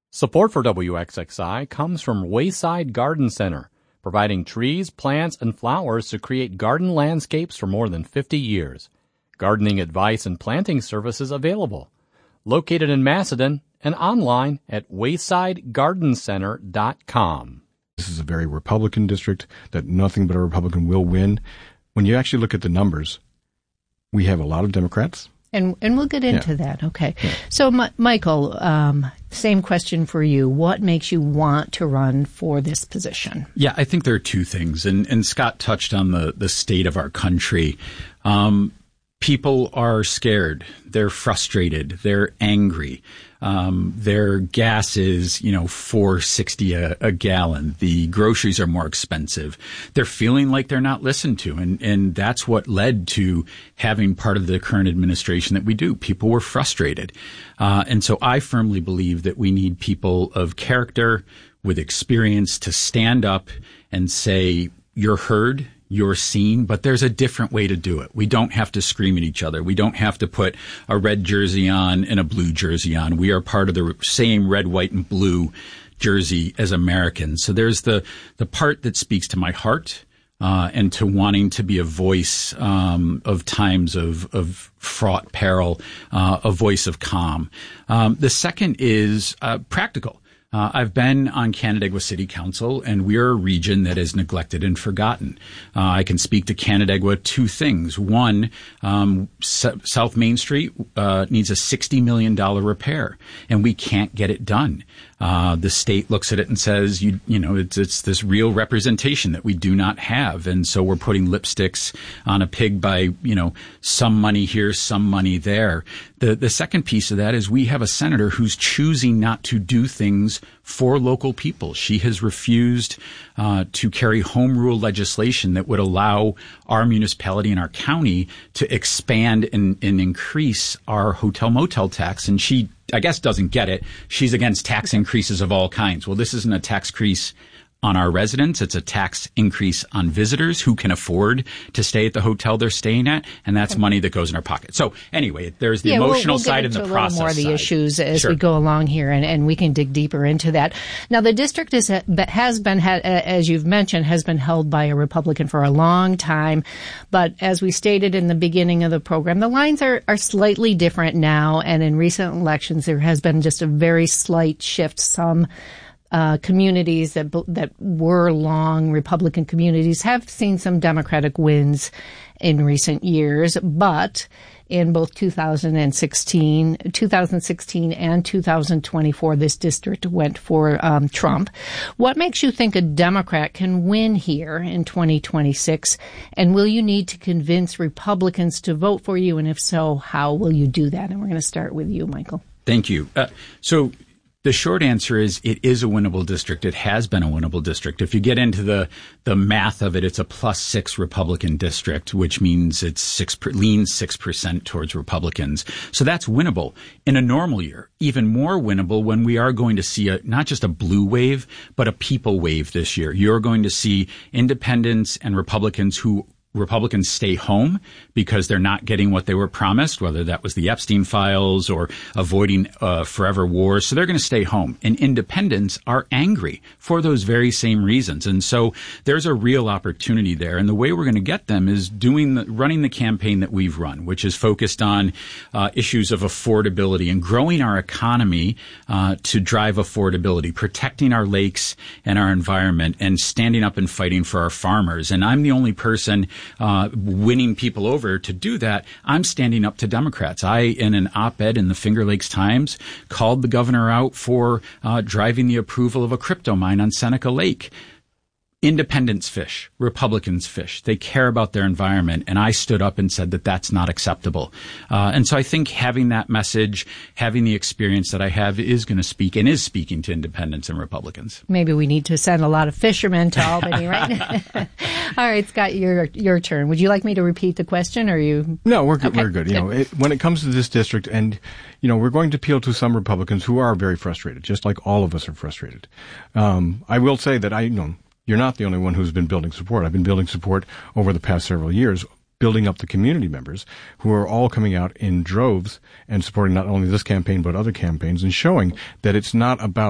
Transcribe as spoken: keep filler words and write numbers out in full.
Support for W X X I comes from Wayside Garden Center, providing trees, plants, and flowers to create garden landscapes for more than fifty years. Gardening advice and planting services available. Located in Macedon and online at wayside garden center dot com. This is a very Republican district that nothing but a Republican will win. When you actually look at the numbers, we have a lot of Democrats. And and we'll get into yeah. that. Okay. Yeah. So, M- Michael, um, same question for you. What makes you want to run for this position? Yeah, I think there are two things. And, and Scott touched on the, the state of our country. Um, people are scared. They're frustrated. They're angry. Um, their gas is, you know, four sixty a, a gallon. The groceries are more expensive. They're feeling like they're not listened to. And, and that's what led to having part of the current administration that we do. People were frustrated. Uh, and so I firmly believe that we need people of character with experience to stand up and say, you're heard, you're seen, but there's a different way to do it. We don't have to scream at each other. We don't have to put a red jersey on and a blue jersey on. We are part of the same red, white, and blue jersey as Americans. So there's the, the part that speaks to my heart, uh, and to wanting to be a voice, um, of times of, of fraught peril, uh, a voice of calm. Um, the second is, uh, practical. Uh, I've been on Canandaigua City Council, and we are a region that is neglected and forgotten. Uh, I can speak to Canandaigua two things. One, um, S- South Main Street uh, needs a sixty million dollars repair, and we can't get it done. Uh, the state looks at it and says, you, you know, it's, it's this real representation that we do not have. And so we're putting lipsticks on a pig by, you know, some money here, some money there. The, the second piece of that is we have a senator who's choosing not to do things for local people. She has refused uh, to carry home rule legislation that would allow our municipality and our county to expand and, and increase our hotel motel tax. And she, I guess, doesn't get it. She's against tax increases of all kinds. Well, this isn't a tax increase on our residents. It's a tax increase on visitors who can afford to stay at the hotel they're staying at, and that's money that goes in our pocket. So anyway, there's the yeah, emotional we'll, we'll side and the process side. a little more of the side. issues as Sure. we go along here, and, and we can dig deeper into that. Now, the district is, has been, as you've mentioned, has been held by a Republican for a long time, but as we stated in the beginning of the program, the lines are, are slightly different now, and in recent elections, there has been just a very slight shift. Some Uh, communities that that were long Republican communities have seen some Democratic wins in recent years, but in both two thousand sixteen, two thousand sixteen and two thousand twenty-four, this district went for um, Trump. What makes you think a Democrat can win here in twenty twenty-six? And will you need to convince Republicans to vote for you? And if so, how will you do that? And we're going to start with you, Michael. Thank you. Uh, so the short answer is it is a winnable district. It has been a winnable district. If you get into the, the math of it, it's a plus six Republican district, which means it's six, leans six percent towards Republicans. So that's winnable in a normal year. Even more winnable when we are going to see a, not just a blue wave, but a people wave this year. You're going to see independents and Republicans who Republicans stay home because they're not getting what they were promised, whether that was the Epstein files or avoiding uh, forever wars. So they're going to stay home. And independents are angry for those very same reasons. And so there's a real opportunity there. And the way we're going to get them is doing the, running the campaign that we've run, which is focused on uh, issues of affordability and growing our economy uh, to drive affordability, protecting our lakes and our environment, and standing up and fighting for our farmers. And I'm the only person Uh, winning people over to do that. I'm standing up to Democrats. I, in an op-ed in the Finger Lakes Times, called the governor out for uh, driving the approval of a crypto mine on Seneca Lake. Independents fish, Republicans fish. They care about their environment, and I stood up and said that that's not acceptable. Uh, and so I think having that message, having the experience that I have is going to speak and is speaking to independents and Republicans. Maybe we need to send a lot of fishermen to Albany, right? All right, Scott, your your turn. Would you like me to repeat the question, or you? No, we're good. Okay. We're good. You know, it, when it comes to this district, and you know, we're going to appeal to some Republicans who are very frustrated, just like all of us are frustrated. Um, I will say that I you know. You're not the only one who's been building support. I've been building support over the past several years, building up the community members who are all coming out in droves and supporting not only this campaign but other campaigns and showing that it's not about